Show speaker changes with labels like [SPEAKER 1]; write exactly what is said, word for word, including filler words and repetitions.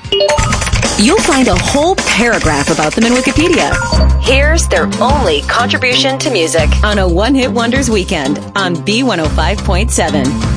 [SPEAKER 1] You'll find a whole paragraph about them in Wikipedia. Here's their only contribution to music on a One Hit Wonders weekend on B one oh five point seven.